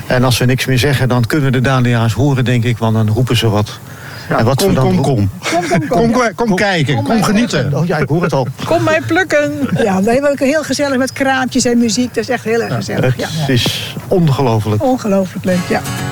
En als we niks meer zeggen, dan kunnen we de dahlia's horen, denk ik. Want dan roepen ze wat. Ja, en wat kom kijken, kom genieten. Oh ja, ik hoor het al. Kom mij plukken. Ja, we hebben ook heel gezellig met kraampjes en muziek. Dat is echt heel erg gezellig. Het is ongelooflijk. Ongelooflijk leuk, ja.